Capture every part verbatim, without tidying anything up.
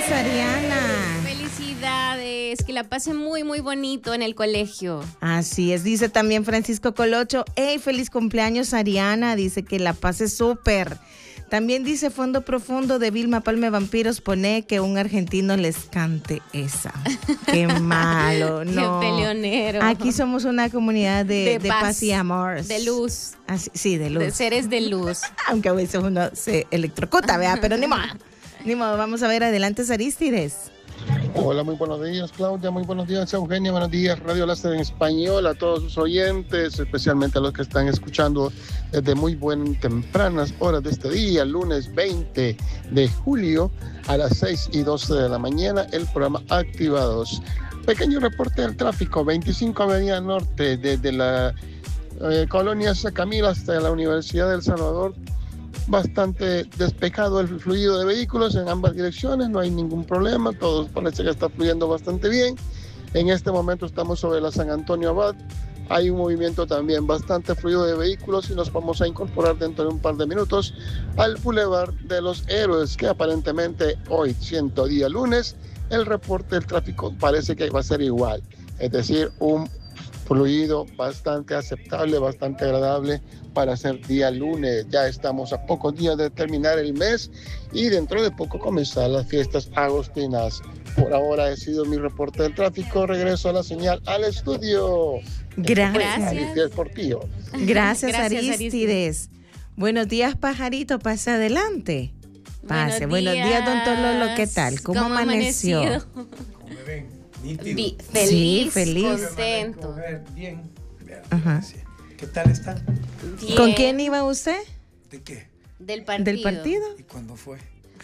cumpleaños, Ariana. Felicidades, que la pasen muy, muy bonito en el colegio. Así es, dice también Francisco Colocho. Hey, feliz cumpleaños, Ariana. Dice que la pase súper. También dice Fondo Profundo de Vilma Palme Vampiros, pone que un argentino les cante esa. Qué malo, no. Qué peleonero. Aquí somos una comunidad de, de, de paz, paz y amor. De luz. Así, sí, de luz. De seres de luz. Aunque a veces uno se electrocuta, ¿verdad? Pero ni modo. Ni modo, vamos a ver adelante, Arístides. Hola, muy buenos días, Claudia, muy buenos días, Eugenia, buenos días, Radio Láser en Español, a todos sus oyentes, especialmente a los que están escuchando desde muy buen tempranas horas de este día, lunes veinte de julio a las seis y doce de la mañana, el programa Activados. Pequeño reporte del tráfico, veinticinco Avenida Norte, desde la eh, colonia Sacamil hasta la Universidad de El Salvador. Bastante despejado el fluido de vehículos en ambas direcciones, no hay ningún problema, todo parece que está fluyendo bastante bien. En este momento estamos sobre la San Antonio Abad, hay un movimiento también bastante fluido de vehículos y nos vamos a incorporar dentro de un par de minutos al Boulevard de los Héroes, que aparentemente hoy, siendo día lunes, el reporte del tráfico parece que va a ser igual, es decir, un fluido bastante aceptable, bastante agradable para ser día lunes. Ya estamos a pocos días de terminar el mes y dentro de poco comenzar las fiestas agostinas. Por ahora ha sido mi reporte del tráfico. Regreso a la señal al estudio. Gracias. Aristides Portillo. Gracias, Gracias, Arístides. Aristides. Buenos días, pajarito. Pase adelante. Pase. Buenos Buenos días, días, don Tololo. ¿Qué tal? ¿Cómo, ¿Cómo amaneció? amanecido? Como me ven, nítido. Vi- feliz, Sí, feliz. contento. Bien. Vean, Ajá. gracias. ¿Qué tal están? Bien. ¿Con quién iba usted? ¿De qué? Del partido. ¿Del partido? ¿Y cuándo fue?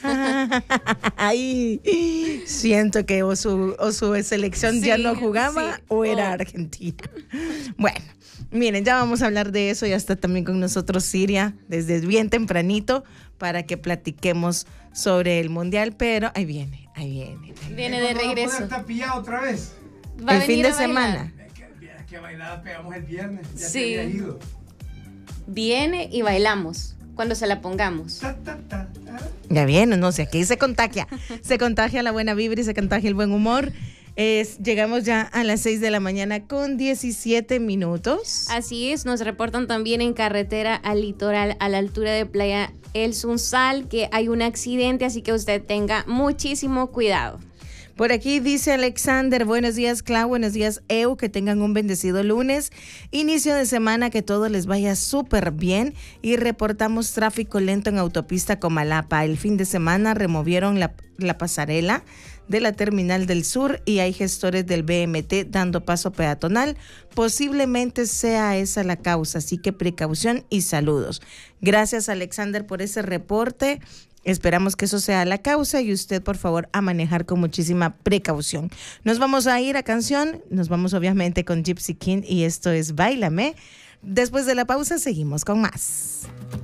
Ay, siento que o su, o su selección Sí, ya no jugaba sí. o era Oh. Argentina. Bueno, miren, ya vamos a hablar de eso. Ya está también con nosotros Siria desde bien tempranito para que platiquemos sobre el Mundial, pero ahí viene, ahí viene. ahí Viene de regreso. ¿Está pillado otra vez? Va a el fin venir de a bailar. semana. Que, que bailada pegamos el viernes. Ya Sí. se había ido. Viene y bailamos cuando se la pongamos. Ta, ta, ta, ta. Ya viene, no sé, aquí se contagia. Se contagia la buena vibra y se contagia el buen humor. Es, llegamos ya a las seis de la mañana con diecisiete minutos. Así es, nos reportan también en carretera al litoral a la altura de Playa El Sunsal que hay un accidente, así que usted tenga muchísimo cuidado. Por aquí dice Alexander, buenos días Clau, buenos días Eu, que tengan un bendecido lunes, inicio de semana, que todo les vaya súper bien y reportamos tráfico lento en autopista Comalapa. El fin de semana removieron la, la pasarela de la Terminal del Sur y hay gestores del B M T dando paso peatonal. Posiblemente sea esa la causa, así que precaución y saludos. Gracias Alexander por ese reporte. Esperamos que eso sea la causa y usted, por favor, a manejar con muchísima precaución. Nos vamos a ir a canción, nos vamos obviamente con Gypsy King y esto es Báilame. Después de la pausa seguimos con más.